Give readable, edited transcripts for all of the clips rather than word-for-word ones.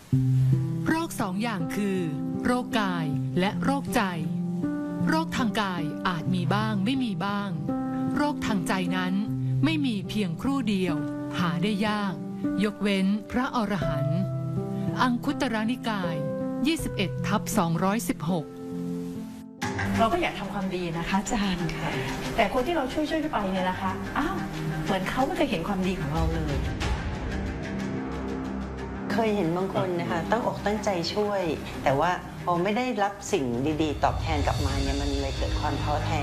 โรคสองอย่างคือโรคกายและโรคใจโรคทางกายอาจมีบ้างไม่มีบ้างโรคทางใจนั้นไม่มีเพียงครู่เดียวหาได้ยากยกเว้นพระอรหันต์อังคุตรนิกาย 21/216 เราก็อยากทำความดีนะคะอาจารย์แต่คนที่เราช่วยไปเนี่ยนะคะอ้าวเหมือนเขาไม่เคยเห็นความดีของเราเลยเคยเห็นบางคนนะคะตั้งอกตั้งใจช่วยแต่ว่าพอไม่ได้รับสิ่งดีๆตอบแทนกลับมาเนี่ยมันเลยเกิดความท้อแท้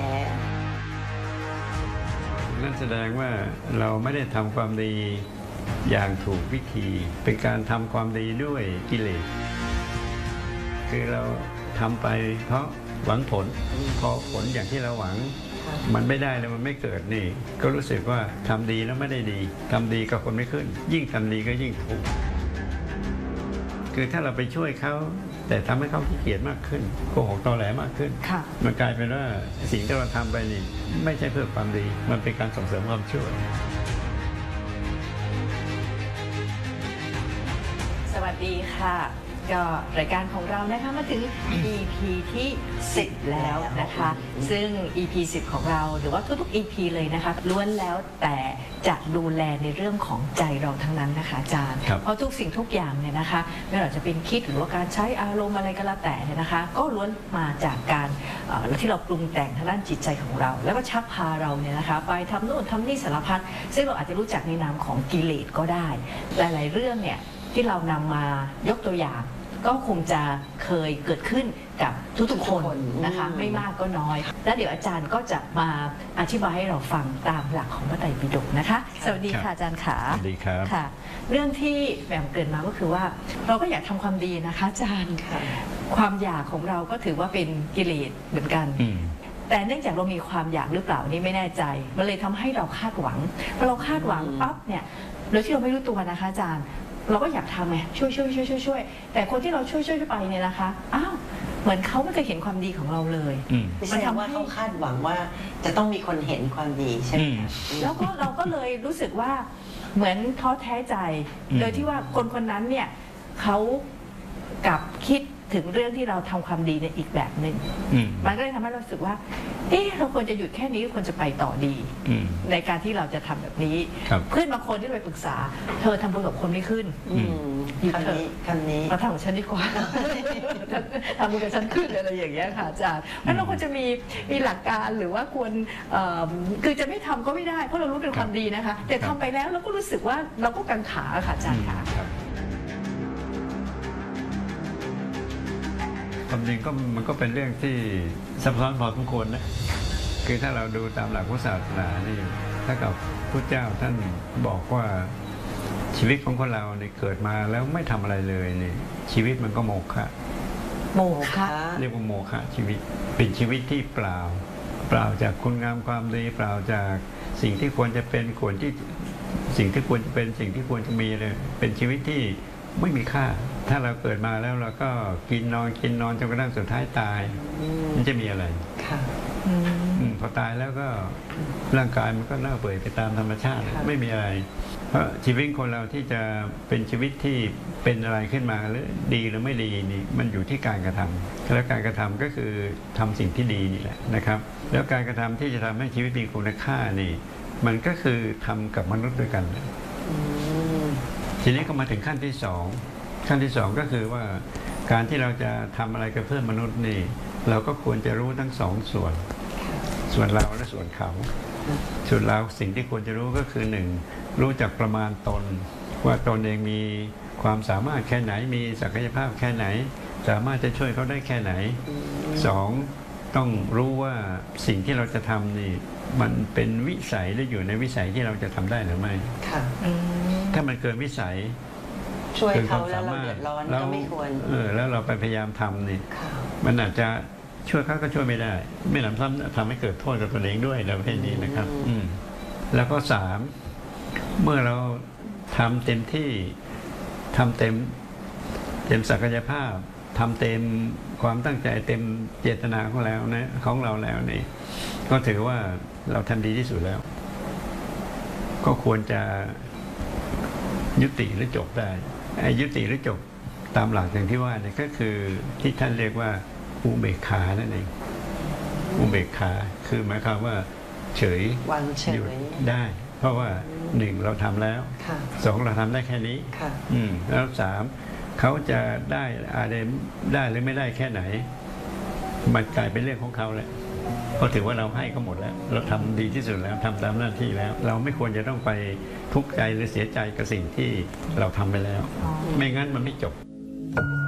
นั่นแสดงว่าเราไม่ได้ทำความดีอย่างถูกวิธีเป็นการทำความดีด้วยกิเลสคือเราทำไปเพราะหวังผลพอผลอย่างที่เราหวังมันไม่ได้แล้วมันไม่เกิดนี่ก็รู้สึกว่าทำดีแล้วไม่ได้ดีทำดีกับคนไม่ขึ้นยิ่งทำดีก็ยิ่งถูกคือถ้าเราไปช่วยเขาแต่ทำให้เขาขี้เกียจมากขึ้นโกหกตอแหลมากขึ้นมันกลายเป็นว่าสิ่งที่เราทำไปนี่ไม่ใช่เพื่อความดีมันเป็นการส่งเสริมความชั่วสวัสดีค่ะก็รายการของเรานะคะมาถึง EP ที่ 10 แล้วนะคะซึ่ง EP 10 ของเราหรือว่าทุกๆ EP เลยนะคะล้วนแล้วแต่จะดูแลในเรื่องของใจเราทั้งนั้นนะคะอาจารย์เพราะทุกสิ่งทุกอย่างเนี่ยนะคะไม่ว่าจะเป็นคิดหรือว่าการใช้อารมณ์อะไรก็แล้วแต่เนี่ยนะคะก็ล้วนมาจากการที่เราปรุงแต่งทางด้านจิตใจของเราแล้วก็ชักพาเราเนี่ยนะคะไปทำโน่นทำนี่สารพัดซึ่งเราอาจจะรู้จักในนามของกิเลสก็ได้หลายๆเรื่องเนี่ยที่เรานำมายกตัวอย่างก็คงจะเคยเกิดขึ้นกับทุกๆคนนะคะไม่มากก็น้อยแล้วเดี๋ยวอาจารย์ก็จะมาอธิบายให้เราฟังตามหลักของพระไตรปิฎกนะคะสวัสดีค่ะอาจารย์ขาสวัสดีครับค่ะเรื่องที่แบ่งเกิดมาก็คือว่าเราก็อยากทำความดีนะคะอาจารย์ความอยากของเราก็ถือว่าเป็นกิเลสเหมือนกันแต่เนื่องจากเรามีความอยากหรือเปล่านี่ไม่แน่ใจมันเลยทำให้เราคาดหวังพอเราคาดหวังปั๊บเนี่ยโดยที่เราไม่รู้ตัวนะคะอาจารย์เราก็อยากทำไงช่วยแต่คนที่เราช่วยไปเนี่ยนะคะอ้าวเหมือนเขาไม่เคยเห็นความดีของเราเลยมันทำว่าเขาคาดหวังว่าจะต้องมีคนเห็นความดีใช่ไหมแล้วก็เราก็เลยรู้สึกว่าเหมือนท้อแท้ใจโดยที่ว่าคนนั้นเนี่ยเขากลับคิดถึงเรื่องที่เราทำความดีในอีกแบบหนึ่งมันก็เลยทำให้เรารู้สึกว่าเราควรจะหยุดแค่นี้ควรจะไปต่อดีในการที่เราจะทำแบบนี้เพื่อนบางคนที่เราไปปรึกษาเธอทำบุญกับคนไม่ขึ้นหยุดเถอะคำนี้มาทำกับฉันดีกว่าทำบุญกับฉันขึ้นอะไรอย่างเงี้ยค่ะอาจารย์เพราะเราควรจะมีหลักการหรือว่าควรคือจะไม่ทำก็ไม่ได้เพราะเรารู้เป็นความดีนะคะแต่ทำไปแล้วเราก็รู้สึกว่าเราก็กังขาค่ะอาจารย์ค่ะความจริงก็มันก็เป็นเรื่องที่ซับซ้อนพอสมควรนะคือถ้าเราดูตามหลักพุทธศาสนานี่ถ้ากับพุทธเจ้าท่านบอกว่าชีวิตของคนเราเนี่ยเกิดมาแล้วไม่ทำอะไรเลยนี่ชีวิตมันก็โมฆะเรียกว่าโมฆะชีวิตเป็นชีวิตที่เปล่าจากคุณงามความดีเปล่าจากสิ่งที่ควรจะเป็นสิ่งที่ควรจะเป็นสิ่งที่ควรจะมีเลยเป็นชีวิตที่ไม่มีค่าถ้าเราเกิดมาแล้วเราก็กินนอนจนกระทั่งสุดท้ายตายมันจะมีอะไรพอตายแล้วก็ร่างกายมันก็เน่าเปื่อยไปตามธรรมชาติไม่มีอะไรเพราะชีวิตคนเราที่จะเป็นชีวิตที่เป็นอะไรขึ้นมาหรือดีหรือไม่ดีนี่มันอยู่ที่การกระทำแล้วการกระทำก็คือทำสิ่งที่ดีนี่แหละนะครับแล้วการกระทำที่จะทำให้ชีวิตมีคุณค่านี่มันก็คือทำกับมนุษย์ด้วยกันทีนี้ก็มาถึงขั้นที่สองก็คือว่าการที่เราจะทำอะไรกับเพื่อนมนุษย์นี่เราก็ควรจะรู้ทั้งสองส่วนเราและส่วนเขาส่วนเราสิ่งที่ควรจะรู้ก็คือหนึ่งรู้จักประมาณตนว่าตนเองมีความสามารถแค่ไหนมีศักยภาพแค่ไหนสามารถจะช่วยเขาได้แค่ไหนสองต้องรู้ว่าสิ่งที่เราจะทำนี่มันเป็นวิสัยหรืออยู่ในวิสัยที่เราจะทำได้หรือไม่ถ้ามันเกินวิสัยช่วยเขาแล้วเราเดือดร้อนก็ไม่ควรแล้วเราไปพยายามทำนี่มันอาจจะช่วยเขาก็ช่วยไม่ได้ไม่หนำซ้ำทำให้เกิดโทษกับตัวเองด้วยในประเภทนี้นะครับแล้วก็สามเมื่อเราทำเต็มที่ทำเต็มศักยภาพทำเต็มความตั้งใจเต็มเจตนาของเราแล้วนี่ก็ถือว่าเราทำดีที่สุดแล้วก็ควรจะยุติหรือจบได้ยุติหรือจบตามหลักอย่างที่ว่าเนี่ยก็คือที่ท่านเรียกว่าอุเบกขานั่นเองอุเบกขาคือหมายความว่าเฉยวางเฉหยุดยได้ เพราะว่าหนึ่งเราทำแล้วค่ะสองเราทำได้แค่นี้ค่ะแล้วสามเขาจะได้อะไรได้หรือไม่ได้แค่ไหน มันกลายเป็นเรื่องของเขาแหละเพราะถือว่าเราให้เขาหมดแล้ว เราทำดีที่สุดแล้วทำตามหน้าที่แล้ว เราไม่ควรจะต้องไปทุกข์ใจหรือเสียใจกับสิ่งที่เราทำไปแล้ว ไม่งั้นมันไม่จบ